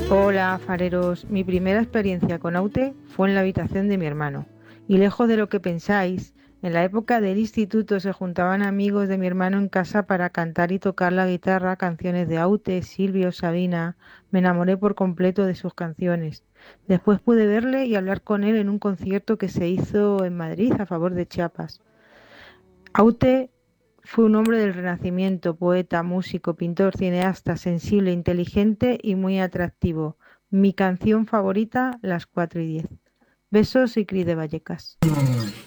Hola, fareros. Mi primera experiencia con Aute fue en la habitación de mi hermano. Y lejos de lo que pensáis, en la época del instituto se juntaban amigos de mi hermano en casa para cantar y tocar la guitarra canciones de Aute, Silvio, Sabina. Me enamoré por completo de sus canciones. Después pude verle y hablar con él en un concierto que se hizo en Madrid a favor de Chiapas. Aute fue un hombre del Renacimiento, poeta, músico, pintor, cineasta, sensible, inteligente y muy atractivo. Mi canción favorita, Las 4:10. Besos y Cris de Vallecas.